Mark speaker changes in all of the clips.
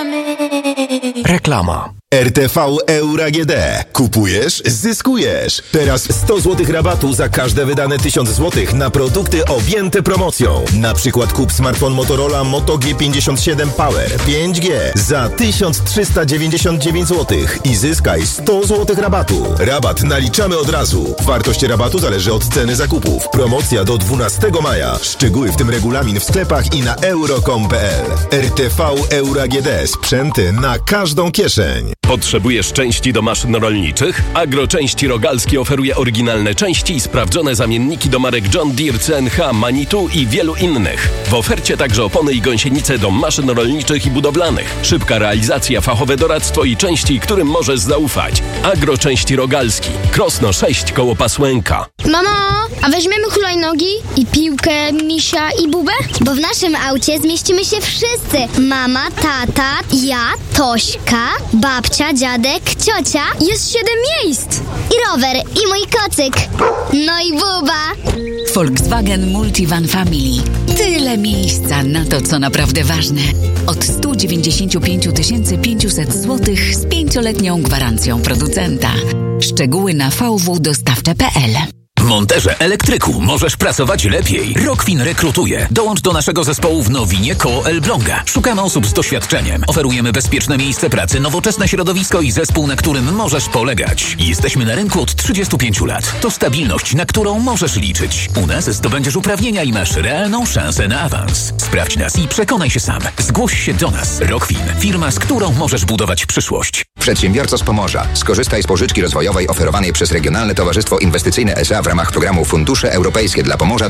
Speaker 1: Reklama.
Speaker 2: RTV Euro AGD. Kupujesz, zyskujesz. Teraz 100 zł rabatu za każde wydane 1000 zł na produkty objęte promocją. Na przykład kup smartfon Motorola Moto G57 Power 5G za 1399 zł i zyskaj 100 zł rabatu. Rabat naliczamy od razu. Wartość rabatu zależy od ceny zakupów. Promocja do 12 maja. Szczegóły, w tym regulamin, w sklepach i na euro.com.pl. RTV Euro AGD. Sprzęty na każdą kieszeń.
Speaker 3: Potrzebujesz części do maszyn rolniczych? Agroczęści Rogalski oferuje oryginalne części i sprawdzone zamienniki do marek John Deere, CNH, Manitou i wielu innych. W ofercie także opony i gąsienice do maszyn rolniczych i budowlanych. Szybka realizacja, fachowe doradztwo i części, którym możesz zaufać. Agroczęści Rogalski. Krosno 6 koło Pasłęka.
Speaker 4: Mamo, a weźmiemy hulajnogi i piłkę, misia i bubę?
Speaker 5: Bo w naszym aucie zmieścimy się wszyscy. Mama, tata, ja, Tośka, babcia, dziadek, ciocia.
Speaker 4: Jest 7 miejsc.
Speaker 5: I rower, i mój kocyk. No i buba.
Speaker 6: Volkswagen Multivan Family. Tyle miejsca na to, co naprawdę ważne. Od 195 500 zł z 5-letnią gwarancją producenta. Szczegóły na vwdostawcze.pl.
Speaker 1: W Monterze Elektryku możesz pracować lepiej. Rockwin rekrutuje. Dołącz do naszego zespołu w Nowinie koło Elbląga. Szukamy osób z doświadczeniem. Oferujemy bezpieczne miejsce pracy, nowoczesne środowisko i zespół, na którym możesz polegać. Jesteśmy na rynku od 35 lat. To stabilność, na którą możesz liczyć. U nas zdobędziesz uprawnienia i masz realną szansę na awans. Sprawdź nas i przekonaj się sam. Zgłoś się do nas. Rockwin. Firma, z którą możesz budować przyszłość.
Speaker 7: Przedsiębiorco z Pomorza. Skorzystaj z pożyczki rozwojowej oferowanej przez Regionalne Towarzystwo Inwestycyjne S.A. w ramach programu Fundusze Europejskie dla Pomorza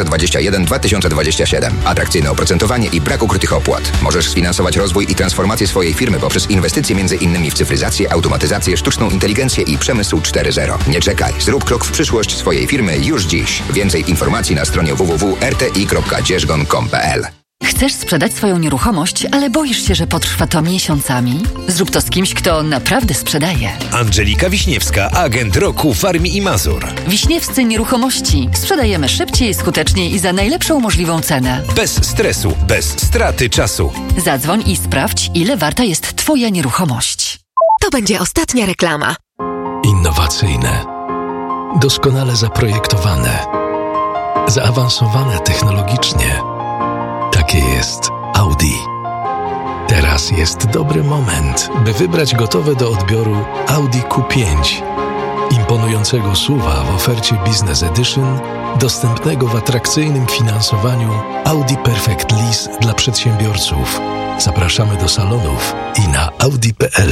Speaker 7: 2021-2027. Atrakcyjne oprocentowanie i brak ukrytych opłat. Możesz sfinansować rozwój i transformację swojej firmy poprzez inwestycje m.in. w cyfryzację, automatyzację, sztuczną inteligencję i przemysł 4.0. Nie czekaj. Zrób krok w przyszłość swojej firmy już dziś. Więcej informacji na stronie www.rti.dzierżgon.pl.
Speaker 6: Chcesz sprzedać swoją nieruchomość, ale boisz się, że potrwa to miesiącami? Zrób to z kimś, kto naprawdę sprzedaje.
Speaker 8: Angelika Wiśniewska, agent roku Warmii i Mazur.
Speaker 6: Wiśniewscy Nieruchomości. Sprzedajemy szybciej, skuteczniej i za najlepszą możliwą cenę.
Speaker 8: Bez stresu, bez straty czasu.
Speaker 6: Zadzwoń i sprawdź, ile warta jest Twoja nieruchomość.
Speaker 9: To będzie ostatnia reklama.
Speaker 10: Innowacyjne, doskonale zaprojektowane, zaawansowane technologicznie. Takie jest Audi. Teraz jest dobry moment, by wybrać gotowe do odbioru Audi Q5. Imponującego SUV-a w ofercie Business Edition, dostępnego w atrakcyjnym finansowaniu Audi Perfect Lease dla przedsiębiorców. Zapraszamy do salonów i na audi.pl.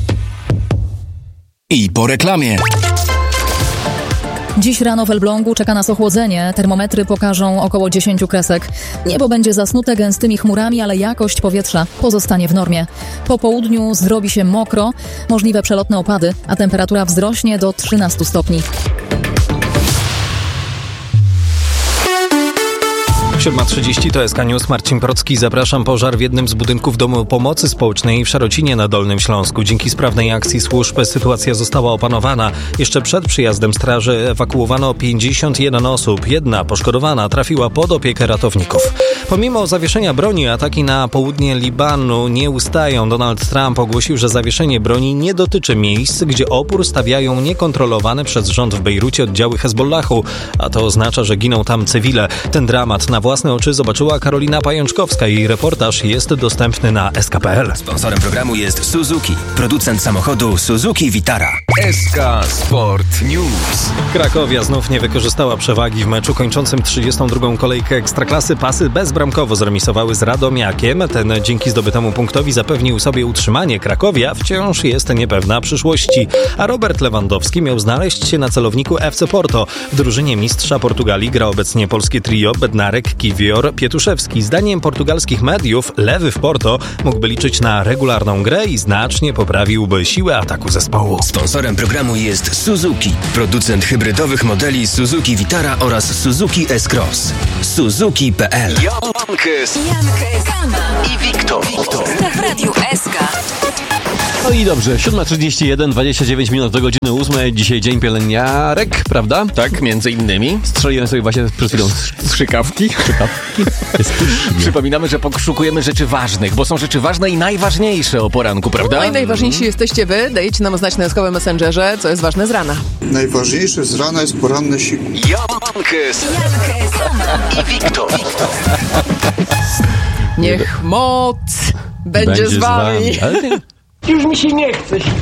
Speaker 1: I po reklamie.
Speaker 11: Dziś rano w Elblągu czeka nas ochłodzenie. Termometry pokażą około 10 kresek. Niebo będzie zasnute gęstymi chmurami, ale jakość powietrza pozostanie w normie. Po południu zrobi się mokro, możliwe przelotne opady, a temperatura wzrośnie do 13 stopni.
Speaker 12: 7:30 to SK News, Marcin Procki. Zapraszam. Pożar w jednym z budynków Domu Pomocy Społecznej w Szarocinie na Dolnym Śląsku. Dzięki sprawnej akcji służb sytuacja została opanowana. Jeszcze przed przyjazdem straży ewakuowano 51 osób. Jedna poszkodowana trafiła pod opiekę ratowników. Pomimo zawieszenia broni, ataki na południe Libanu nie ustają. Donald Trump ogłosił, że zawieszenie broni nie dotyczy miejsc, gdzie opór stawiają niekontrolowane przez rząd w Bejrucie oddziały Hezbollahu, a to oznacza, że giną tam cywile. Ten dramat na własne oczy zobaczyła Karolina Pajączkowska. Jej reportaż jest dostępny na sk.pl.
Speaker 1: Sponsorem programu jest Suzuki, producent samochodu Suzuki Vitara.
Speaker 8: SK Sport News.
Speaker 12: Krakowia znów nie wykorzystała przewagi w meczu kończącym 32. kolejkę Ekstraklasy. Pasy bezbramkowo zremisowały z Radomiakiem. Ten dzięki zdobytemu punktowi zapewnił sobie utrzymanie. Krakowia wciąż jest niepewna przyszłości, a Robert Lewandowski miał znaleźć się na celowniku FC Porto. W drużynie mistrza Portugalii gra obecnie polskie trio Bednarek, Kiwior, Pietuszewski. Zdaniem portugalskich mediów lewy w Porto mógłby liczyć na regularną grę i znacznie poprawiłby siłę ataku zespołu.
Speaker 1: Sponsorem programu jest Suzuki, producent hybrydowych modeli Suzuki Vitara oraz Suzuki S-Cross. Suzuki.pl.
Speaker 8: Jankes i Wiktor.
Speaker 6: W Radiu SK.
Speaker 12: No
Speaker 13: I dobrze, 7:31, 29 minut do godziny 8. Dzisiaj dzień pielęgniarek, prawda?
Speaker 14: Tak, między innymi.
Speaker 13: Strzeliłem sobie właśnie przed chwilą
Speaker 14: strzykawki. Przypominamy, że poszukujemy rzeczy ważnych, bo są rzeczy ważne i najważniejsze o poranku, prawda?
Speaker 15: No i najważniejsi jesteście wy. Dajecie nam znać na Jaskowym Messengerze, co jest ważne z rana.
Speaker 16: Najważniejsze z rana jest poranny siku.
Speaker 1: Jankes i Wiktor.
Speaker 15: Niech moc będzie z wami.
Speaker 17: Już mi się nie chce.